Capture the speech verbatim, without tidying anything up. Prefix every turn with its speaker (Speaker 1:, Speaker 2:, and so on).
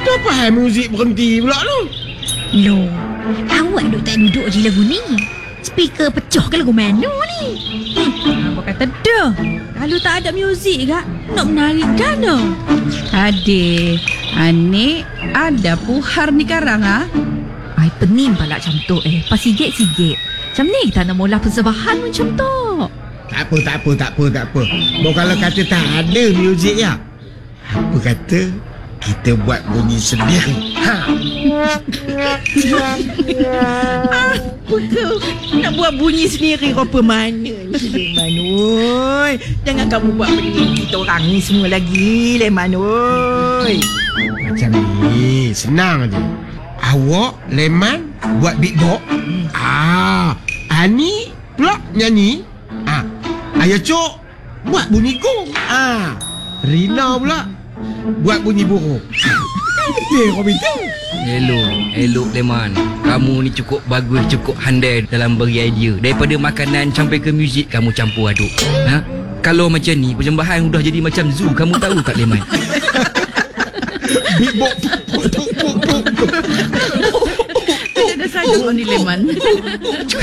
Speaker 1: Kenapa hai muzik berhenti pula tu?
Speaker 2: Loh, awak duk tak duduk je lagu ni. Speaker pecah ke lagu mana ni?
Speaker 3: Hmm, apa kata dah? Kalau tak ada muzik kak, nak menarik kan no? Adik, anik ada puhar ni karang ah.
Speaker 2: Ai pening pala macam tu eh. Pas sigit-sigit. Macam ni kita nak mula persembahan macam tu.
Speaker 1: Tak apa, tak apa, tak apa, tak apa. Mau kalau kata tak ada muzik ya, apa kata kita buat bunyi sendiri? Ha.
Speaker 3: Apa kau nak buat bunyi sendiri rupa mana ni Leman oi. Jangan kamu buat benda kita orang ni semua lagi Leman oi.
Speaker 1: Macam ni, senang je. Awak, Leman, buat beatbox. Ah, Ani pula nyanyi. Ah, Ayah Cok buat bunyi gong. Ah, Rina pula buat bunyi burung. Betul kau betul.
Speaker 4: Elok, elok Leman. Kamu ni cukup bagus, cukup handal dalam beri idea. Daripada makanan sampai ke muzik kamu campur aduk. Ha? Kalau macam ni persembahan sudah jadi macam zoo, kamu tahu tak Leman?
Speaker 1: Beatbox.
Speaker 3: Ada saja kau ni Leman.